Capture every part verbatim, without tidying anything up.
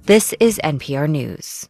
This is N P R News.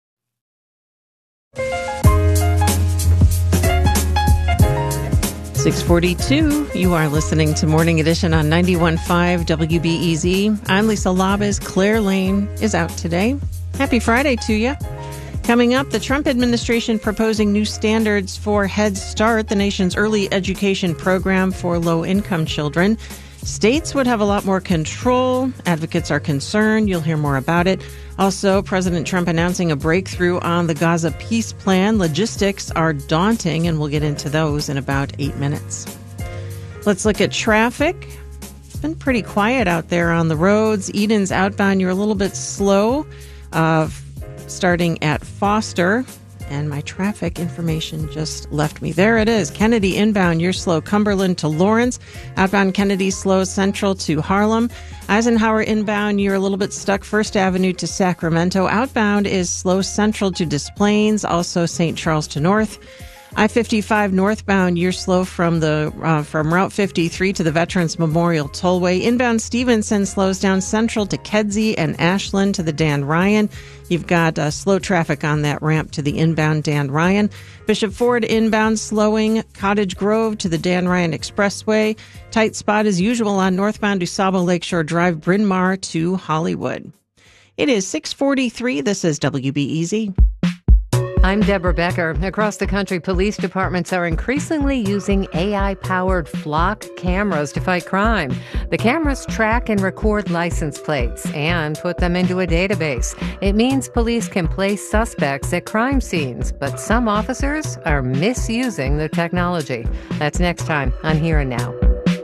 six forty-two, you are listening to Morning Edition on ninety-one point five W B E Z. I'm Lisa Labas. Claire Lane is out today. Happy Friday to you. Coming up, the Trump administration proposing new standards for Head Start, the nation's early education program for low-income children. States would have a lot more control. Advocates are concerned. You'll hear more about it. Also, President Trump announcing a breakthrough on the Gaza peace plan. Logistics are daunting, and we'll get into those in about eight minutes. Let's look at traffic. It's been pretty quiet out there on the roads. Eden's outbound, you're a little bit slow, uh, starting at Foster. And my traffic information just left me. There it is. Kennedy inbound, you're slow. Cumberland to Lawrence. Outbound Kennedy slow. Central to Harlem. Eisenhower inbound, you're a little bit stuck. First Avenue to Sacramento. Outbound is slow. Central to Des Plaines. Also Saint Charles to North. I fifty-five northbound, you're slow from the uh, from Route fifty-three to the Veterans Memorial Tollway. Inbound Stevenson slows down Central to Kedzie and Ashland to the Dan Ryan. You've got uh, slow traffic on that ramp to the inbound Dan Ryan. Bishop Ford inbound slowing Cottage Grove to the Dan Ryan Expressway. Tight spot as usual on northbound DuSable Lakeshore Drive, Bryn Mawr to Hollywood. It is six forty-three. This is W B E Z. I'm Deborah Becker. Across the country, police departments are increasingly using A I-powered flock cameras to fight crime. The cameras track and record license plates and put them into a database. It means police can place suspects at crime scenes, but some officers are misusing the technology. That's next time on Here and Now.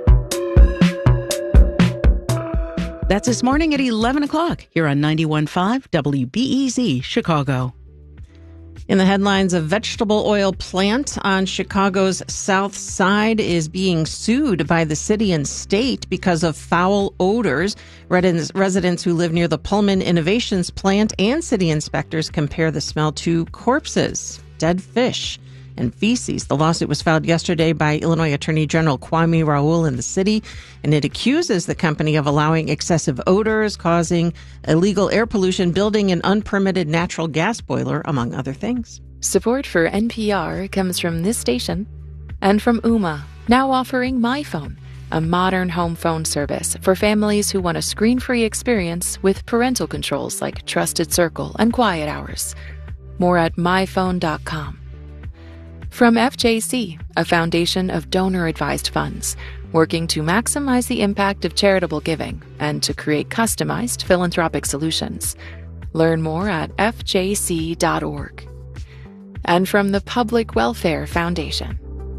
That's this morning at eleven o'clock here on ninety-one point five W B E Z Chicago. In the headlines, a vegetable oil plant on Chicago's south side is being sued by the city and state because of foul odors. Residents who live near the Pullman Innovations plant and city inspectors compare the smell to corpses, dead fish, and feces. The lawsuit was filed yesterday by Illinois Attorney General Kwame Raoul in the city, and it accuses the company of allowing excessive odors, causing illegal air pollution, building an unpermitted natural gas boiler, among other things. Support for N P R comes from this station and from Ooma, now offering MyPhone, a modern home phone service for families who want a screen-free experience with parental controls like Trusted Circle and Quiet Hours. More at my phone dot com. From F J C, a foundation of donor-advised funds, working to maximize the impact of charitable giving and to create customized philanthropic solutions. Learn more at F J C dot org. And from the Public Welfare Foundation.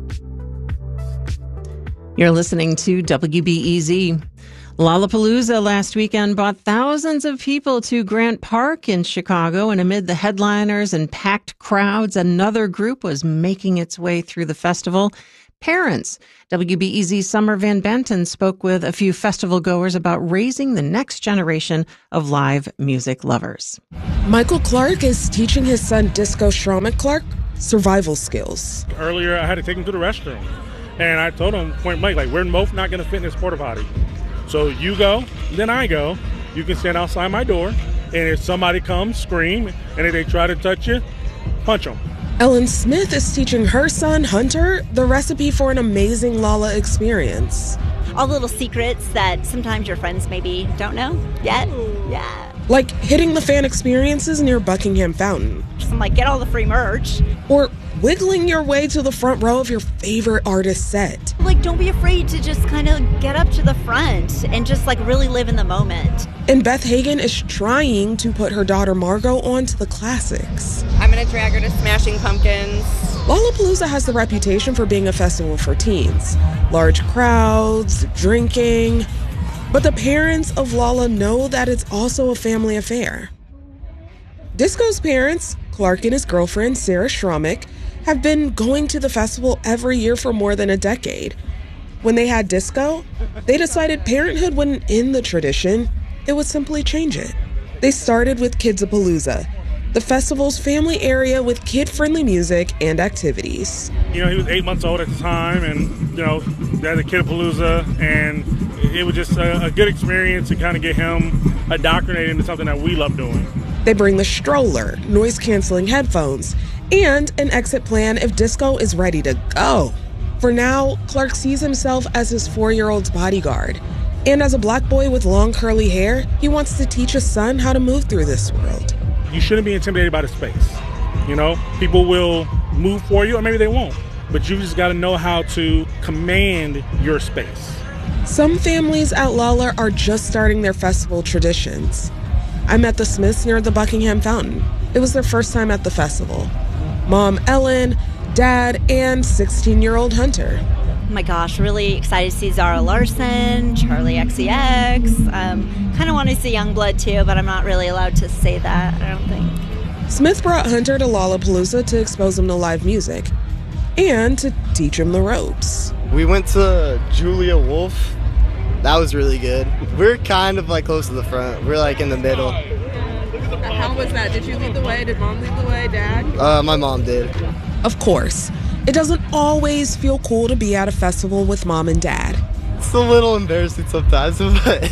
You're listening to W B E Z. Lollapalooza last weekend brought thousands of people to Grant Park in Chicago, and amid the headliners and packed crowds, another group was making its way through the festival. Parents. W B E Z Summer Van Banten spoke with a few festival goers about raising the next generation of live music lovers. Michael Clark is teaching his son Disco Schromick Clark survival skills. Earlier, I had to take him to the restroom, and I told him point blank, like, we're both not going to fit in this porta potty. So you go, then I go. You can stand outside my door, and if somebody comes, scream, and if they try to touch you, punch them. Ellen Smith is teaching her son, Hunter, the recipe for an amazing Lolla experience. All the little secrets that sometimes your friends maybe don't know yet. Yeah. Like hitting the fan experiences near Buckingham Fountain. I'm like, get all the free merch. Or wiggling your way to the front row of your favorite artist's set. Like, don't be afraid to just kind of get up to the front and just like really live in the moment. And Beth Hagen is trying to put her daughter Margot onto the classics. I'm going to drag her to Smashing Pumpkins. Lollapalooza has the reputation for being a festival for teens. Large crowds, drinking. But the parents of Lolla know that it's also a family affair. Disco's parents, Clark and his girlfriend, Sarah Schromick, have been going to the festival every year for more than a decade. When they had Disco, they decided parenthood wouldn't end the tradition, it would simply change it. They started with Kidsapalooza, the festival's family area with kid-friendly music and activities. You know, he was eight months old at the time, and, you know, they had the Kidsapalooza, and it was just a, a good experience to kind of get him indoctrinated into something that we love doing. They bring the stroller, noise-canceling headphones, and an exit plan if disco is ready to go. For now, Clark sees himself as his four-year-old's bodyguard. And as a black boy with long curly hair, he wants to teach his son how to move through this world. You shouldn't be intimidated by the space. You know, people will move for you, or maybe they won't. But you just got to know how to command your space. Some families at Lala are just starting their festival traditions. I met the Smiths near the Buckingham Fountain. It was their first time at the festival. Mom Ellen, Dad, and sixteen-year-old Hunter. Oh my gosh, really excited to see Zara Larson, Charlie X C X. Um, kind of want to see Youngblood too, but I'm not really allowed to say that, I don't think. Smith brought Hunter to Lollapalooza to expose him to live music and to teach him the ropes. We went to Julia Wolf. That was really good. We're kind of like close to the front. We're like in the middle. How was that? Did you lead the way? Did Mom lead the way, Dad? Uh, my mom did. Of course, it doesn't always feel cool to be at a festival with Mom and Dad. It's a little embarrassing sometimes, but,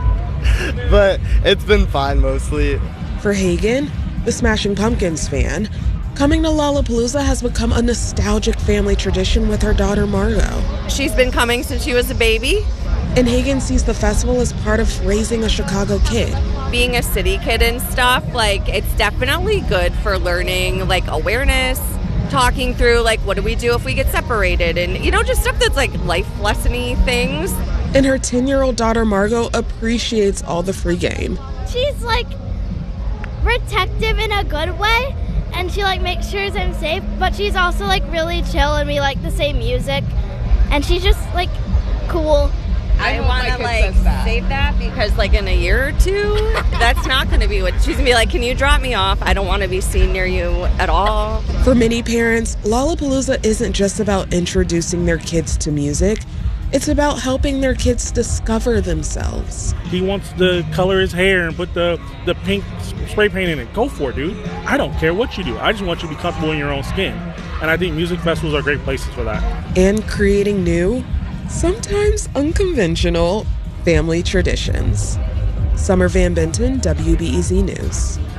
but it's been fine mostly. For Hagen, the Smashing Pumpkins fan, coming to Lollapalooza has become a nostalgic family tradition with her daughter Margot. She's been coming since she was a baby. And Hagen sees the festival as part of raising a Chicago kid. Being a city kid and stuff, like, it's definitely good for learning, like, awareness, talking through, like, what do we do if we get separated? And, you know, just stuff that's, like, life lesson-y things. And her ten-year-old daughter Margot appreciates all the free game. She's, like, protective in a good way, and she, like, makes sure I'm safe, but she's also, like, really chill, and we like the same music, and she's just, like, cool. I, I want to, like, that. save that because, like, in a year or two, that's not going to be what she's going to be like, can you drop me off? I don't want to be seen near you at all. For many parents, Lollapalooza isn't just about introducing their kids to music. It's about helping their kids discover themselves. He wants to color his hair and put the, the pink spray paint in it. Go for it, dude. I don't care what you do. I just want you to be comfortable in your own skin. And I think music festivals are great places for that. And creating new, sometimes unconventional family traditions. Summer Van Benton, W B E Z News.